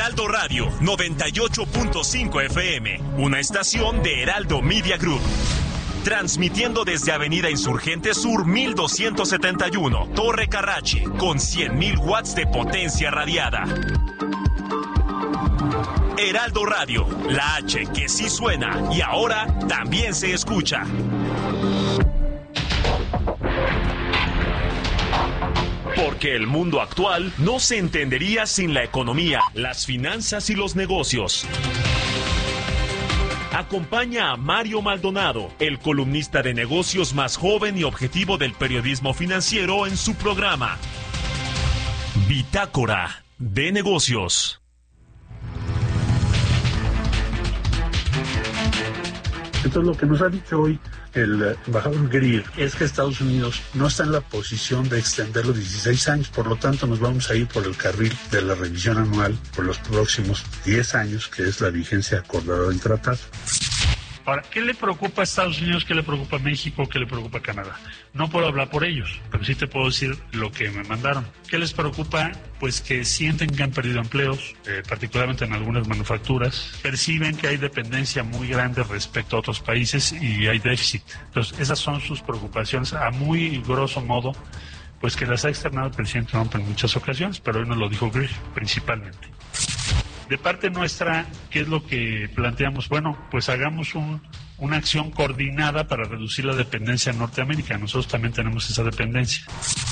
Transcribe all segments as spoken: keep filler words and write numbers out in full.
Heraldo Radio noventa y ocho punto cinco F M, una estación de Heraldo Media Group. Transmitiendo desde Avenida Insurgente Sur mil doscientos setenta y uno, Torre Carrachi, con cien mil watts de potencia radiada. Heraldo Radio, la H que sí suena y ahora también se escucha. Porque el mundo actual no se entendería sin la economía, las finanzas y los negocios. Acompaña a Mario Maldonado, el columnista de negocios más joven y objetivo del periodismo financiero, en su programa Bitácora de Negocios. Entonces, lo que nos ha dicho hoy el embajador Greer es que Estados Unidos no está en la posición de extender los dieciséis años, por lo tanto nos vamos a ir por el carril de la revisión anual por los próximos diez años, que es la vigencia acordada del tratado. Ahora, ¿qué le preocupa a Estados Unidos? ¿Qué le preocupa a México? ¿Qué le preocupa a Canadá? No puedo hablar por ellos, pero sí te puedo decir lo que me mandaron. ¿Qué les preocupa? Pues que sienten que han perdido empleos, eh, particularmente en algunas manufacturas. Perciben que hay dependencia muy grande respecto a otros países y hay déficit. Entonces, esas son sus preocupaciones a muy grosso modo, pues que las ha externado el presidente Trump en muchas ocasiones, pero hoy nos lo dijo Greer principalmente. De parte nuestra, ¿qué es lo que planteamos? Bueno, pues hagamos un, una acción coordinada para reducir la dependencia en Norteamérica. Nosotros también tenemos esa dependencia.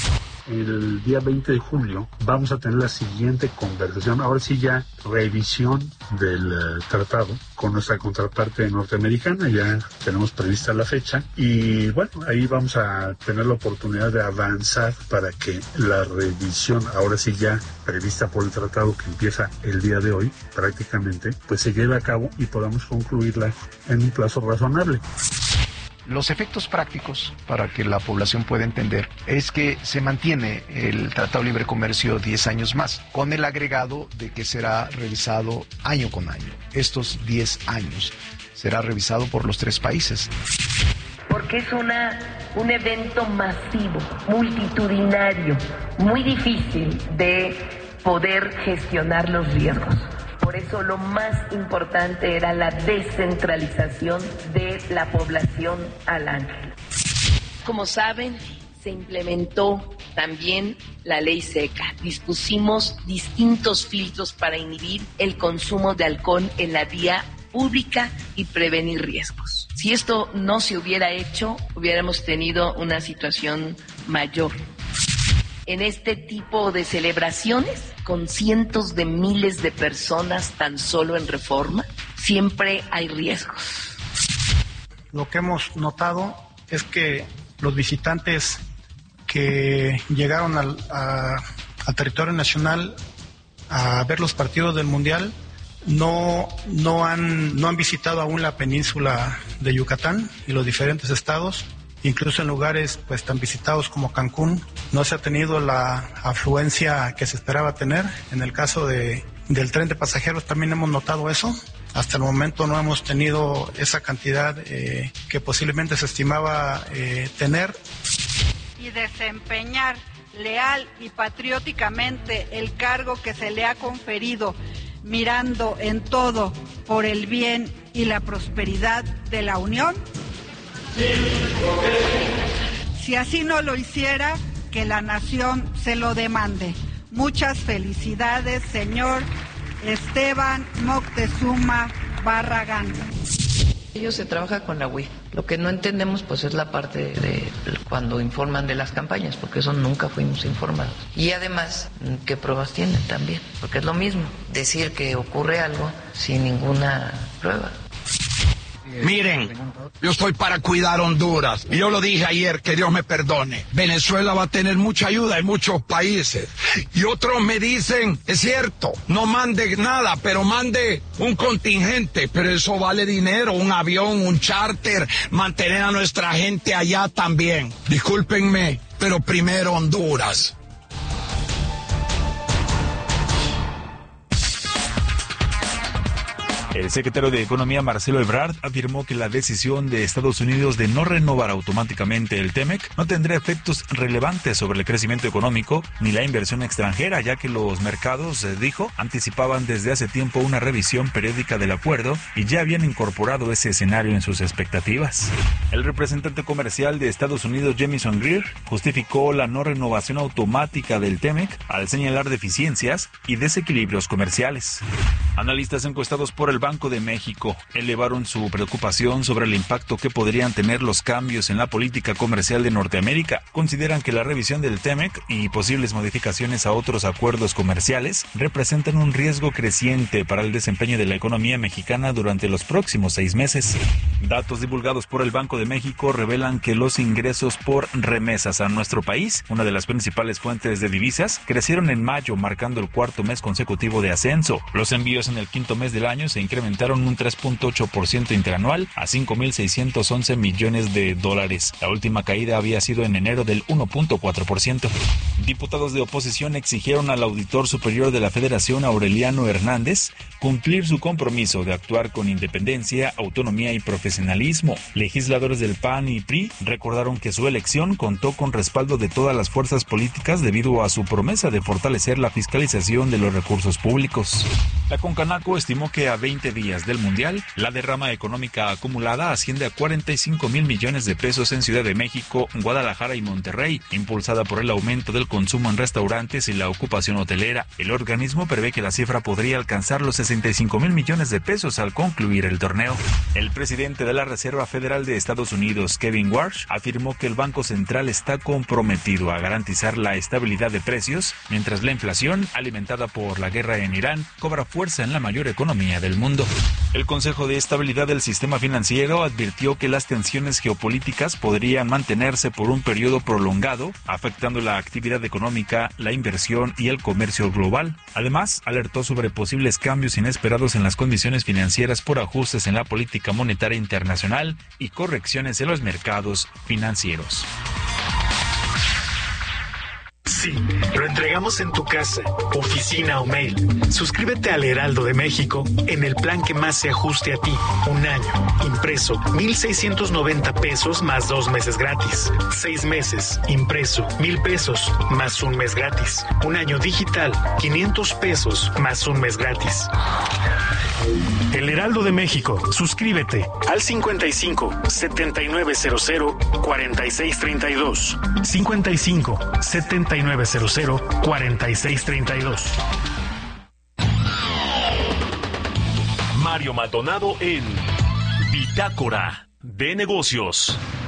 El día veinte de julio vamos a tener la siguiente conversación, ahora sí ya revisión del uh, tratado con nuestra contraparte norteamericana, ya tenemos prevista la fecha y bueno, ahí vamos a tener la oportunidad de avanzar para que la revisión, ahora sí ya prevista por el tratado que empieza el día de hoy prácticamente, pues se lleve a cabo y podamos concluirla en un plazo razonable. Los efectos prácticos, para que la población pueda entender, es que se mantiene el Tratado de Libre Comercio diez años más, con el agregado de que será revisado año con año. Estos diez años será revisado por los tres países. Porque es una, un evento masivo, multitudinario, muy difícil de poder gestionar los riesgos. Por eso lo más importante era la descentralización de la población al ángel. Como saben, se implementó también la ley seca. Dispusimos distintos filtros para inhibir el consumo de alcohol en la vía pública y prevenir riesgos. Si esto no se hubiera hecho, hubiéramos tenido una situación mayor. En este tipo de celebraciones, con cientos de miles de personas tan solo en Reforma, siempre hay riesgos. Lo que hemos notado es que los visitantes que llegaron al, a, al territorio nacional a ver los partidos del Mundial no, no, han, no han visitado aún la península de Yucatán y los diferentes estados. Incluso en lugares pues tan visitados como Cancún no se ha tenido la afluencia que se esperaba tener. En el caso de, del tren de pasajeros también hemos notado eso. Hasta el momento no hemos tenido esa cantidad eh, que posiblemente se estimaba eh, tener. Y desempeñar leal y patrióticamente el cargo que se le ha conferido, mirando en todo por el bien y la prosperidad de la Unión. Si así no lo hiciera, que la nación se lo demande. Muchas felicidades, señor Esteban Moctezuma Barragán. Ellos se trabaja con la U I F. Lo que no entendemos pues es la parte de cuando informan de las campañas, porque eso nunca fuimos informados. Y además, ¿qué pruebas tienen también? Porque es lo mismo decir que ocurre algo sin ninguna prueba. Miren, yo estoy para cuidar Honduras. Y yo lo dije ayer, que Dios me perdone. Venezuela va a tener mucha ayuda en muchos países. Y otros me dicen, es cierto, no mande nada, pero mande un contingente. Pero eso vale dinero, un avión, un charter, mantener a nuestra gente allá también. Discúlpenme, pero primero Honduras. El secretario de Economía, Marcelo Ebrard, afirmó que la decisión de Estados Unidos de no renovar automáticamente el TEMEC no tendrá efectos relevantes sobre el crecimiento económico ni la inversión extranjera, ya que los mercados, dijo, anticipaban desde hace tiempo una revisión periódica del acuerdo y ya habían incorporado ese escenario en sus expectativas. El representante comercial de Estados Unidos, Jamieson Greer, justificó la no renovación automática del TEMEC al señalar deficiencias y desequilibrios comerciales. Analistas encuestados por el Banco de México elevaron su preocupación sobre el impacto que podrían tener los cambios en la política comercial de Norteamérica. Consideran que la revisión del TEMEC y posibles modificaciones a otros acuerdos comerciales representan un riesgo creciente para el desempeño de la economía mexicana durante los próximos seis meses. Datos divulgados por el Banco de México revelan que los ingresos por remesas a nuestro país, una de las principales fuentes de divisas, crecieron en mayo, marcando el cuarto mes consecutivo de ascenso. Los envíos en el quinto mes del año se incrementaron un tres punto ocho por ciento interanual a cinco mil seiscientos once millones de dólares. La última caída había sido en enero del uno punto cuatro por ciento. Diputados de oposición exigieron al auditor superior de la Federación, Aureliano Hernández, cumplir su compromiso de actuar con independencia, autonomía y profesionalismo. Legisladores del P A N y P R I recordaron que su elección contó con respaldo de todas las fuerzas políticas debido a su promesa de fortalecer la fiscalización de los recursos públicos. La Concanaco estimó que a veinte días del Mundial, la derrama económica acumulada asciende a cuarenta y cinco mil millones de pesos en Ciudad de México, Guadalajara y Monterrey, impulsada por el aumento del consumo en restaurantes y la ocupación hotelera. El organismo prevé que la cifra podría alcanzar los sesenta y cinco mil millones de pesos al concluir el torneo. El presidente de la Reserva Federal de Estados Unidos, Kevin Warsh, afirmó que el Banco Central está comprometido a garantizar la estabilidad de precios, mientras la inflación, alimentada por la guerra en Irán, cobra fuerza en la mayor economía del mundo. El Consejo de Estabilidad del Sistema Financiero advirtió que las tensiones geopolíticas podrían mantenerse por un periodo prolongado, afectando la actividad económica, la inversión y el comercio global. Además, alertó sobre posibles cambios inesperados en las condiciones financieras por ajustes en la política monetaria internacional y correcciones en los mercados financieros. Sí, lo entregamos en tu casa, oficina o mail. Suscríbete al Heraldo de México en el plan que más se ajuste a ti. Un año, impreso, mil seiscientos noventa pesos más dos meses gratis. Seis meses, impreso, mil pesos más un mes gratis. Un año digital, quinientos pesos más un mes gratis. El Heraldo de México. Suscríbete al cincuenta y cinco, setenta y nueve cero cero, cuarenta y seis treinta y dos. cincuenta y cinco, setenta y nueve cero cero, cuarenta y seis treinta y dos. Mario Maldonado en Bitácora de Negocios.